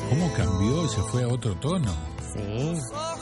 ¿Cómo cambió y se fue a otro tono? Sí.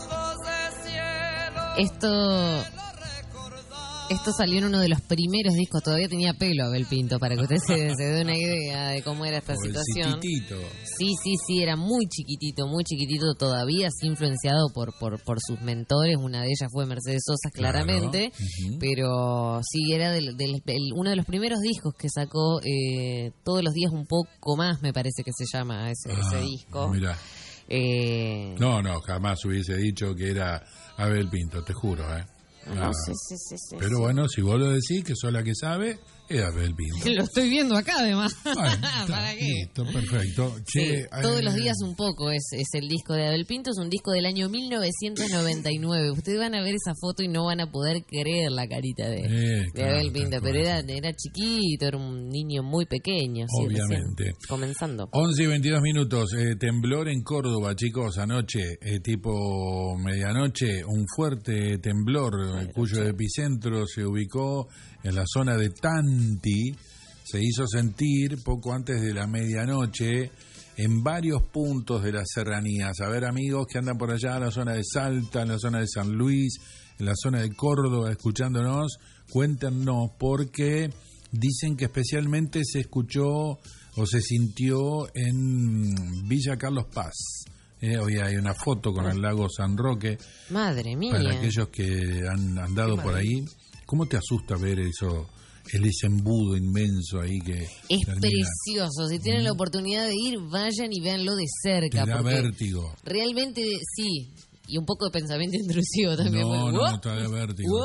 Esto salió en uno de los primeros discos. Todavía tenía pelo Abel Pinto, para que usted se dé una idea de cómo era esta situación. Sí, era muy chiquitito todavía, así influenciado por sus mentores. Una de ellas fue Mercedes Sosa, claramente. Claro. Pero sí, era uno de los primeros discos que sacó, Todos los días un poco más, me parece que se llama ese disco. Mira. No, jamás hubiese dicho que era Abel Pinto, te juro, No, sí. Pero bueno, si vos lo decís, que sos la que sabe, es Abel Pinto. Lo estoy viendo acá, además. Bueno, ¿Para qué? Listo, perfecto. Che, sí, Todos los días un poco es el disco de Abel Pinto. Es un disco del año 1999. Ustedes van a ver esa foto y no van a poder creer la carita de Abel Pinto. Pero era chiquito, era un niño muy pequeño. Obviamente. Sí, comenzando. 11 y 22 minutos. Temblor en Córdoba, chicos, anoche, tipo medianoche, un fuerte temblor cuyo epicentro se ubicó en la zona de Tanti. Se hizo sentir poco antes de la medianoche en varios puntos de las serranías. A ver, amigos que andan por allá en la zona de Salta, en la zona de San Luis, en la zona de Córdoba, escuchándonos, cuéntenos, porque dicen que especialmente se escuchó o se sintió en Villa Carlos Paz. Hoy hay una foto con el lago San Roque. Madre mía. Para aquellos que han andado por ahí, ¿cómo te asusta ver eso? Ese embudo inmenso ahí que es termina. Precioso. Si tienen la oportunidad de ir, vayan y véanlo de cerca. Te da vértigo. Realmente sí. Y un poco de pensamiento intrusivo también. No, te da vértigo.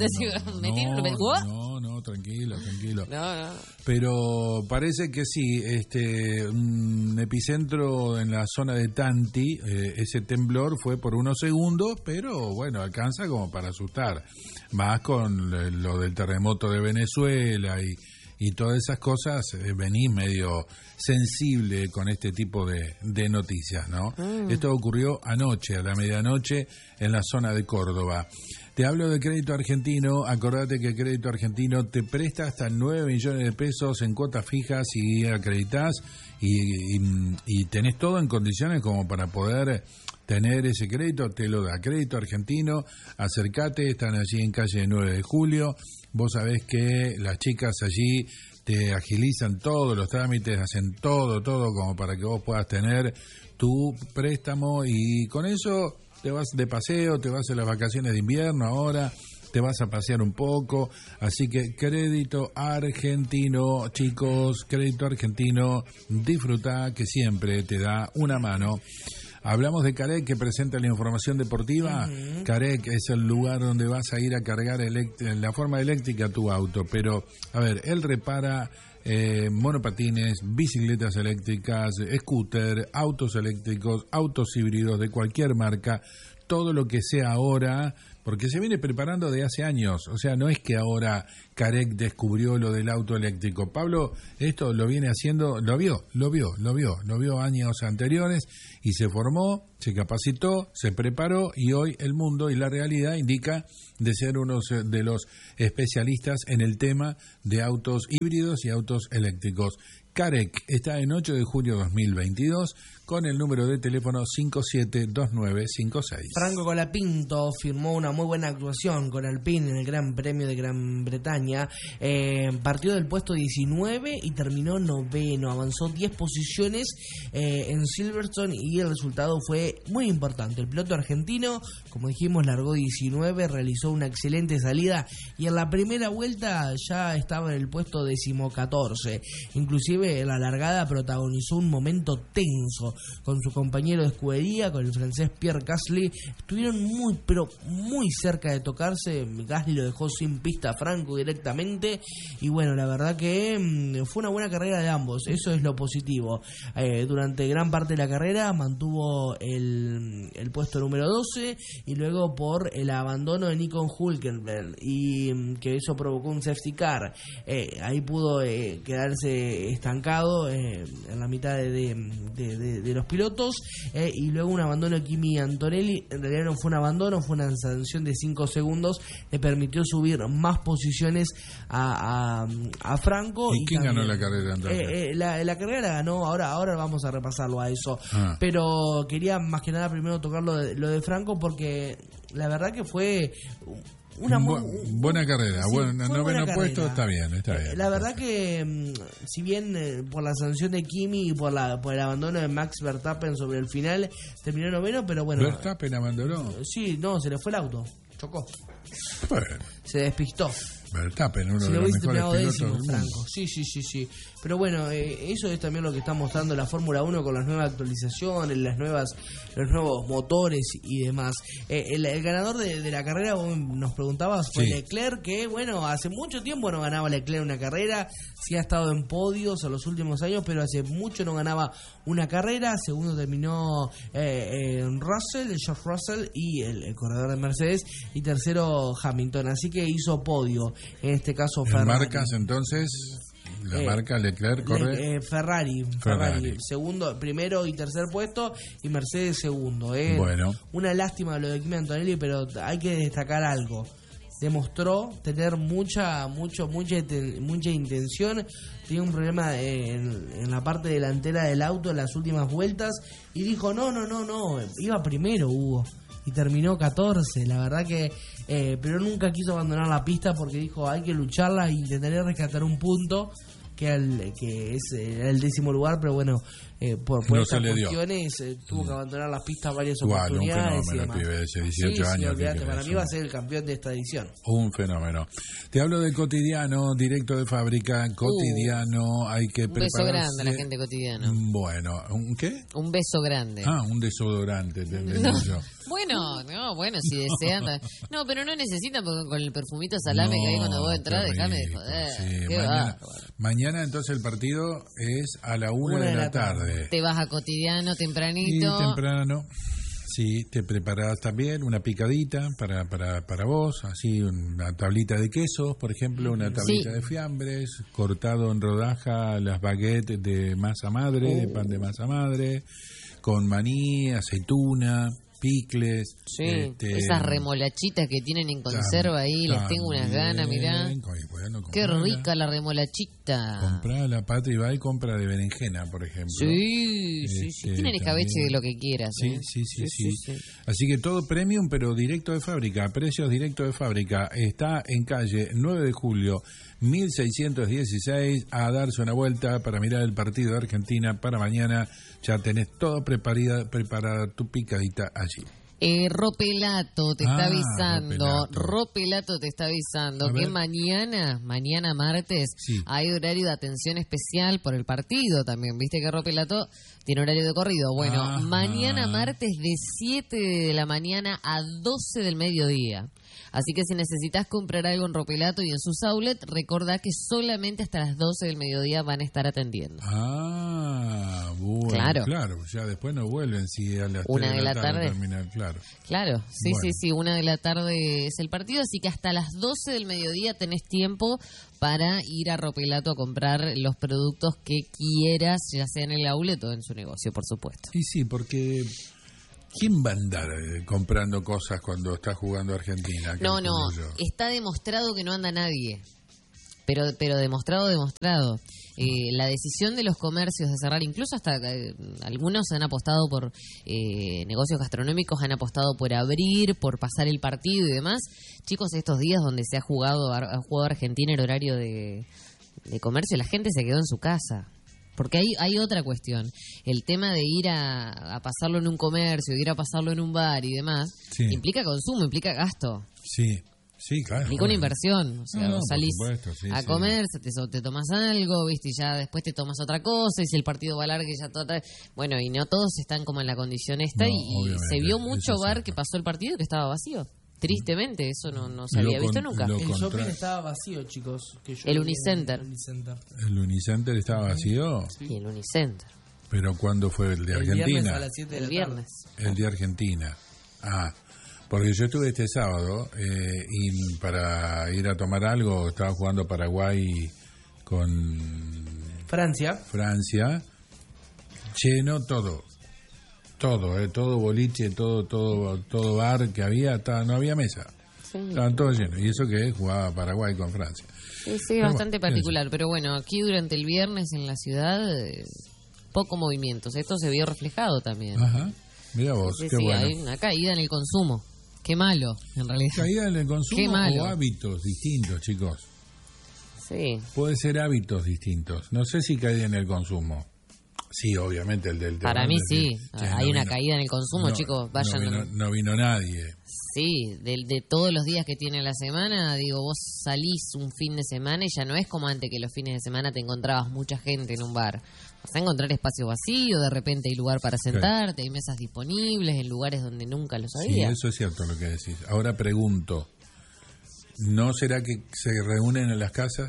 No, tranquilo. No. Pero parece que sí, un epicentro en la zona de Tanti, ese temblor fue por unos segundos, pero bueno, alcanza como para asustar. Más con lo del terremoto de Venezuela y todas esas cosas, venís medio sensible con este tipo de noticias, ¿no? Esto ocurrió anoche, a la medianoche, en la zona de Córdoba. Te hablo de Crédito Argentino. Acordate que Crédito Argentino te presta hasta 9 millones de pesos en cuotas fijas y acreditás y tenés todo en condiciones como para poder tener ese crédito. Te lo da Crédito Argentino. Acércate, están allí en calle 9 de Julio. Vos sabés que las chicas allí te agilizan todos los trámites, hacen todo como para que vos puedas tener tu préstamo, y con eso te vas de paseo, te vas a las vacaciones de invierno ahora, te vas a pasear un poco. Así que Crédito Argentino, chicos, Crédito Argentino, disfruta, que siempre te da una mano. Hablamos de Carec, que presenta la información deportiva. Carec es el lugar donde vas a ir a cargar la forma eléctrica tu auto. Pero, a ver, él repara monopatines, bicicletas eléctricas, scooter, autos eléctricos, autos híbridos de cualquier marca. Todo lo que sea ahora, porque se viene preparando de hace años. O sea, no es que ahora Carec descubrió lo del auto eléctrico. Pablo esto lo viene haciendo, lo vio años anteriores y se formó, se capacitó, se preparó, y hoy el mundo y la realidad indica de ser uno de los especialistas en el tema de autos híbridos y autos eléctricos. Carec está en 8 de junio 2022 con el número de teléfono 572956. Franco Colapinto firmó una muy buena actuación con Alpine en el Gran Premio de Gran Bretaña. Partió del puesto 19 y terminó noveno. Avanzó 10 posiciones en Silverstone y el resultado fue muy importante. El piloto argentino, como dijimos, largó 19, realizó una excelente salida y en la primera vuelta ya estaba en el puesto 14. Inclusive en la largada protagonizó un momento tenso con su compañero de escudería, con el francés Pierre Gasly. Estuvieron muy cerca de tocarse. Gasly lo dejó sin pista a Franco directamente, y bueno, la verdad que fue una buena carrera de ambos. Eso es lo positivo. Durante gran parte de la carrera mantuvo el puesto número 12, y luego por el abandono de Nico Hülkenberg, y que eso provocó un safety car, ahí pudo quedarse estancado en la mitad de de los pilotos, y luego un abandono de Kimi Antonelli. En realidad no fue un abandono, fue una sanción de 5 segundos, le permitió subir más posiciones a Franco. ¿Y quién ganó la carrera entonces? La carrera la ganó, ahora vamos a repasarlo a eso, pero quería más que nada primero tocar lo de Franco, porque la verdad que fue una buena carrera, sí, noveno puesto, está bien. La verdad que si bien por la sanción de Kimi y por el abandono de Max Verstappen sobre el final terminó noveno, pero bueno. ¿Verstappen abandonó? Sí, no, se le fue el auto, chocó. Bueno. Se despistó. Verstappen, uno de los mejores pilotos del mundo. Franco. Sí. Pero bueno, eso es también lo que está mostrando la Fórmula 1 con las nuevas actualizaciones, los nuevos motores y demás. El ganador de la carrera, vos nos preguntabas, fue Leclerc, que bueno, hace mucho tiempo no ganaba Leclerc una carrera, sí ha estado en podios en los últimos años, pero hace mucho no ganaba una carrera. Segundo terminó George Russell y el corredor de Mercedes, y tercero Hamilton, así que hizo podio. En este caso Ferrari. ¿En marcas entonces? La marca Leclerc corre. Ferrari. Segundo, primero y tercer puesto, y Mercedes segundo. Bueno. Una lástima lo de Kimi Antonelli, pero hay que destacar algo. Demostró tener mucha intención. Tenía un problema en la parte delantera del auto en las últimas vueltas, y dijo no, iba primero Hugo, y terminó 14. La verdad que pero nunca quiso abandonar la pista, porque dijo hay que lucharla e intentaré rescatar un punto que es el 10º lugar, pero bueno, por no estas cuestiones tuvo que abandonar las pistas varias oportunidades. Un fenómeno, pibe, ese 18 años. Para mí va a ser el campeón de esta edición. Un fenómeno. Te hablo del Cotidiano, directo de fábrica. Cotidiano, hay que prepararse. Un beso grande a la gente Cotidiano. Bueno, ¿un qué? Un beso grande. Un desodorante, te entendí yo. Bueno, si desean. No, pero no necesitan, porque con el perfumito salame que hay cuando vos entras, déjame de joder. Sí, mañana entonces el partido es a la 1 de la tarde. Te vas a Cotidiano tempranito. Sí, temprano. Sí, te preparás también una picadita para vos, así una tablita de quesos, por ejemplo, una tablita de fiambres, cortado en rodaja las baguettes de masa madre, de pan de masa madre, con maní, aceituna, picles. Sí, esas remolachitas que tienen en conserva ahí, les tengo unas ganas, mirá. Qué rica la remolachita. Comprala, Patri, va y compra de berenjena, por ejemplo. Sí. Tienen escabeche de lo que quieras. Sí. Así que todo premium, pero directo de fábrica, precios directo de fábrica. Está en calle 9 de julio, 1616, a darse una vuelta para mirar el partido de Argentina para mañana. Ya tenés todo preparada tu picadita allí. Ropelato te está avisando. Ropelato te está avisando que mañana martes, hay horario de atención especial por el partido también. Viste que Ropelato tiene horario de corrido. Bueno, mañana martes de 7 de la mañana a 12 del mediodía. Así que si necesitas comprar algo en Ropelato y en sus outlets, recordá que solamente hasta las 12 del mediodía van a estar atendiendo. Bueno, claro, ya después no vuelven si a las 1 de la tarde terminan, claro. Sí, bueno. Sí, 1 de la tarde es el partido, así que hasta las 12 del mediodía tenés tiempo para ir a Ropelato a comprar los productos que quieras, ya sea en el outlet o en su negocio, por supuesto. Y sí, porque ¿quién va a andar comprando cosas cuando está jugando Argentina? No, está demostrado que no anda nadie. Pero demostrado. La decisión de los comercios de cerrar, incluso hasta algunos han apostado por negocios gastronómicos, han apostado por abrir, por pasar el partido y demás. Chicos, estos días donde ha jugado Argentina en horario de comercio, la gente se quedó en su casa. Porque hay otra cuestión. El tema de ir a pasarlo en un comercio, de ir a pasarlo en un bar y demás, implica consumo, implica gasto. Sí, claro. Implica una inversión. O sea, salís a comer, te tomas algo, ¿viste? Y ya después te tomas otra cosa, y si el partido va largo, ya todo. Bueno, y no todos están como en la condición esta, y se vio mucho bar que pasó el partido que estaba vacío. Tristemente, eso no se había visto nunca. El shopping estaba vacío, chicos. El Unicenter. ¿El Unicenter estaba vacío? Sí, el Unicenter. ¿Pero cuándo fue el de Argentina? Viernes a las 7 de la viernes. El de Argentina. Porque yo estuve este sábado y para ir a tomar algo estaba jugando Paraguay con Francia. Lleno todo. todo boliche, todo bar que había, no había mesa. Sí. Estaban todos llenos. Y eso que jugaba Paraguay con Francia. Sí, bastante particular. Pero bueno, aquí durante el viernes en la ciudad, poco movimientos. Esto se vio reflejado también. Ajá. Mira vos, qué bueno. Hay una caída en el consumo. Qué malo, en realidad. Caída en el consumo o hábitos distintos, chicos. Sí. Puede ser hábitos distintos. No sé si caída en el consumo. Sí, obviamente el del... Para mí sí. Hay una caída en el consumo, chicos. Vayan. No vino nadie. Sí, de todos los días que tiene la semana, digo, vos salís un fin de semana y ya no es como antes que los fines de semana te encontrabas mucha gente en un bar. Vas a encontrar espacio vacío, de repente hay lugar para sentarte, hay mesas disponibles en lugares donde nunca los había. Sí, eso es cierto lo que decís. Ahora pregunto, ¿no será que se reúnen en las casas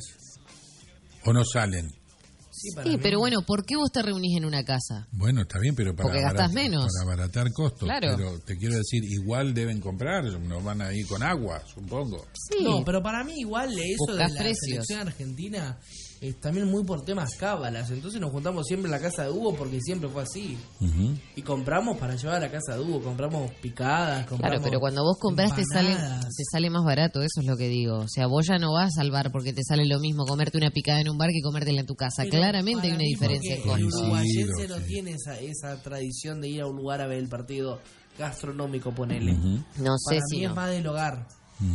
o no salen? Sí, pero bueno, ¿por qué vos te reunís en una casa? Bueno, está bien, pero porque gastás menos. Para abaratar costos. Claro. Pero te quiero decir, igual deben comprar, no van a ir con agua, supongo. Sí. No, pero para mí igual eso de la selección argentina es también muy por temas cábalas. Entonces nos juntamos siempre en la casa de Hugo porque siempre fue así. Y compramos para llevar a la casa de Hugo, compramos picadas, Claro, pero cuando vos comprás te sale más barato, eso es lo que digo. O sea, vos ya no vas al bar porque te sale lo mismo comerte una picada en un bar que comértela en tu casa. Pero claramente hay una diferencia en costo. El uruguayense no tiene esa tradición de ir a un lugar a ver el partido gastronómico, ponele. No sé si es más del hogar.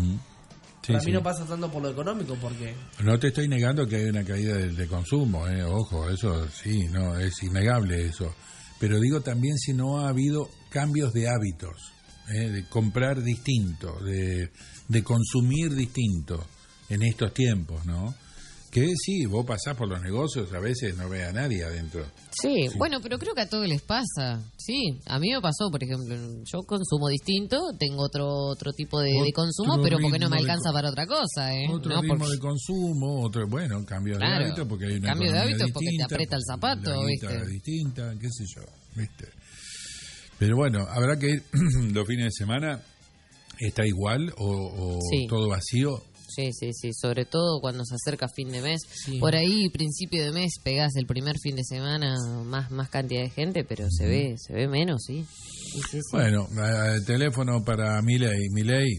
Sí, para mí no pasa tanto por lo económico, porque... No te estoy negando que hay una caída de consumo, ojo, eso sí, no es innegable eso. Pero digo también si no ha habido cambios de hábitos, de comprar distinto, de consumir distinto en estos tiempos, ¿no? Que sí, vos pasás por los negocios, a veces no ve a nadie adentro. Sí, bueno, pero creo que a todos les pasa. Sí, a mí me pasó, por ejemplo, yo consumo distinto, tengo otro tipo de consumo, pero porque no me alcanza para otra cosa, Otro ritmo de consumo, cambios de hábito, porque hay una cambio de hábito distinta, porque te aprieta el zapato, ¿viste? Distinta, qué sé yo, ¿viste? Pero bueno, habrá que ir los fines de semana, ¿está igual o todo vacío? Sí, sobre todo cuando se acerca fin de mes. Sí. Por ahí, principio de mes, pegás el primer fin de semana más cantidad de gente, pero se ve menos, sí. Bueno, teléfono para Milei,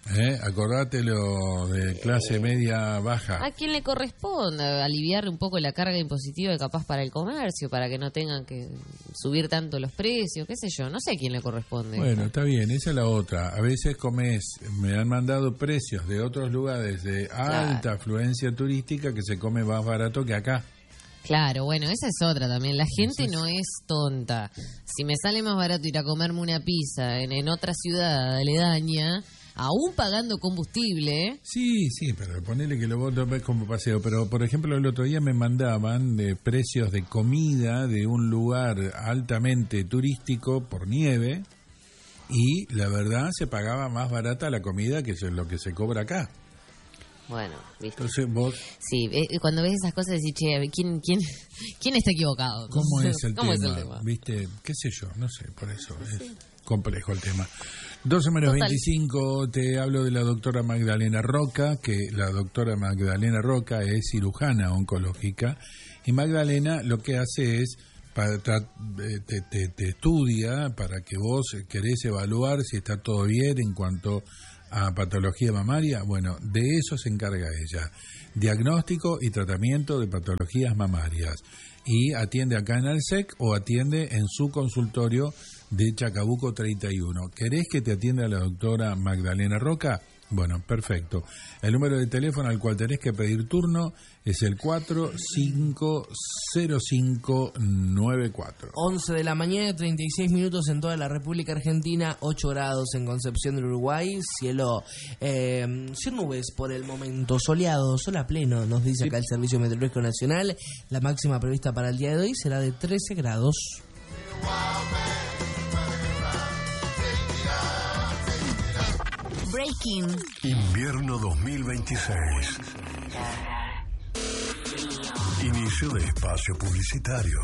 acordátelo de clase media baja. ¿A quién le corresponde aliviar un poco la carga impositiva capaz para el comercio, para que no tengan que subir tanto los precios, qué sé yo, no sé a quién le corresponde? Bueno, está bien, esa es la otra. A veces me han mandado precios de otros lugares de alta afluencia turística que se come más barato que acá. Claro, bueno, esa es otra también. La gente no es tonta. Si me sale más barato ir a comerme una pizza en otra ciudad aledaña, aún pagando combustible. Sí, pero ponele que vos lo ves como paseo. Pero, por ejemplo, el otro día me mandaban de precios de comida de un lugar altamente turístico por nieve y la verdad se pagaba más barata la comida que lo que se cobra acá. Bueno, ¿viste? Entonces vos... Sí, cuando ves esas cosas decís, che, ¿quién está equivocado? ¿Cómo es el tema? ¿Viste? ¿Qué sé yo? No sé, por eso es complejo el tema. 12:25, te hablo de la doctora Magdalena Roca, que la doctora Magdalena Roca es cirujana oncológica, y Magdalena lo que hace es, te estudia para que vos querés evaluar si está todo bien en cuanto a patología mamaria. Bueno, de eso se encarga ella, diagnóstico y tratamiento de patologías mamarias, y atiende acá en Alsec o atiende en su consultorio de Chacabuco 31. ¿Querés que te atienda la doctora Magdalena Roca? Bueno, perfecto. El número de teléfono al cual tenés que pedir turno es el 450594. 11 de la mañana, 36 minutos en toda la República Argentina, 8 grados en Concepción del Uruguay, cielo sin nubes por el momento, soleado, sol a pleno, nos dice acá el Servicio Meteorológico Nacional. La máxima prevista para el día de hoy será de 13 grados. Breaking. Invierno 2026. Inicio de espacio publicitario.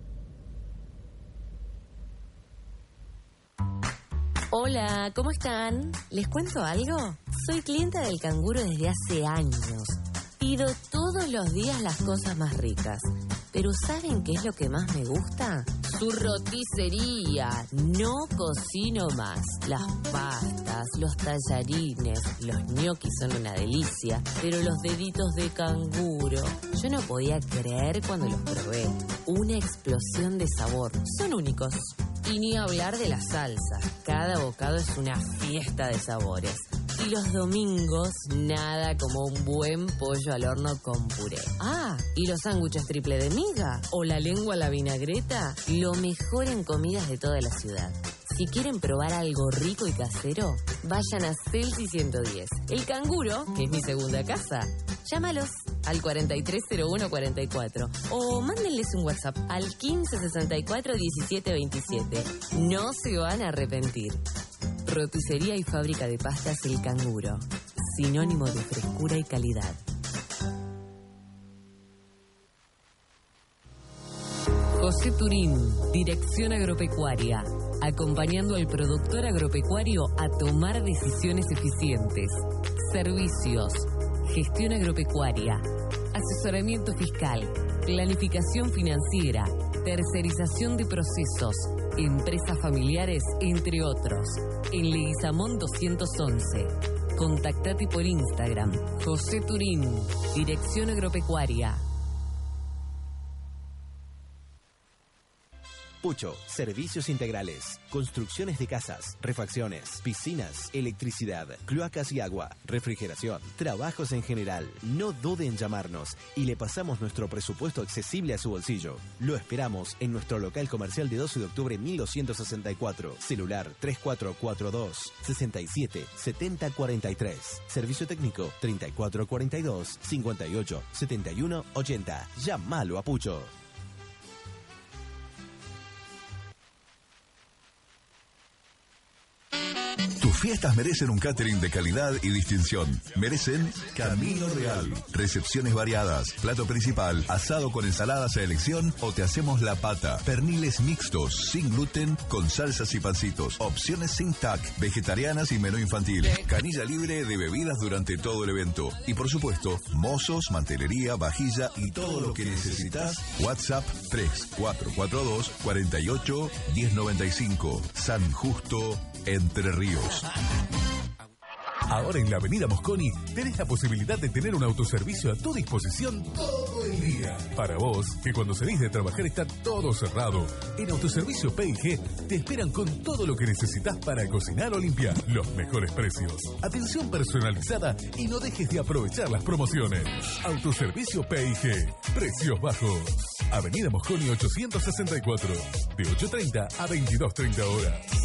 Hola, ¿cómo están? ¿Les cuento algo? Soy clienta del Canguro desde hace años. Pido todos los días las cosas más ricas. Pero ¿saben qué es lo que más me gusta? su roticería. No cocino más. Las pastas, los tallarines, los ñoquis son una delicia, pero los deditos de canguro, yo no podía creer cuando los probé. Una explosión de sabor. Son únicos. Y ni hablar de la salsa. Cada bocado es una fiesta de sabores. Y los domingos, nada como un buen pollo al horno con puré. ¿Y los sándwiches triple de miga? ¿O la lengua a la vinagreta? Lo mejor en comidas de toda la ciudad. Si quieren probar algo rico y casero, vayan a Celsi 110. El Canguro, que es mi segunda casa. Llámalos al 430144 o mándenles un WhatsApp al 1564 1727. No se van a arrepentir. Roticería y fábrica de pastas El Canguro. Sinónimo de frescura y calidad. José Turín, Dirección Agropecuaria. Acompañando al productor agropecuario a tomar decisiones eficientes. Servicios. Gestión agropecuaria. Asesoramiento fiscal. Planificación financiera. Tercerización de procesos. Empresas familiares, entre otros. En Leguizamón 211. Contactate por Instagram. José Turín, Dirección Agropecuaria. Pucho, servicios integrales, construcciones de casas, refacciones, piscinas, electricidad, cloacas y agua, refrigeración, trabajos en general. No dude en llamarnos y le pasamos nuestro presupuesto accesible a su bolsillo. Lo esperamos en nuestro local comercial de 12 de octubre 1264, celular 3442 67 70 43, servicio técnico 3442 58 71 80. Llámalo a Pucho. Tus fiestas merecen un catering de calidad y distinción. Merecen Camino Real. Recepciones variadas, plato principal, asado con ensaladas a elección o te hacemos la pata. Perniles mixtos, sin gluten, con salsas y pancitos. Opciones sin TAC, vegetarianas y menú infantil. Canilla libre de bebidas durante todo el evento. Y por supuesto, mozos, mantelería, vajilla y todo lo que necesitas. WhatsApp 3442 48 1095. San Justo, Entre Ríos. Ahora en la Avenida Mosconi tenés la posibilidad de tener un autoservicio a tu disposición todo el día. Para vos, que cuando salís de trabajar está todo cerrado, en Autoservicio P&G te esperan con todo lo que necesitas para cocinar o limpiar. Los mejores precios, atención personalizada y no dejes de aprovechar las promociones. Autoservicio P&G, precios bajos. Avenida Mosconi 864, de 8:30 a 22:30 horas.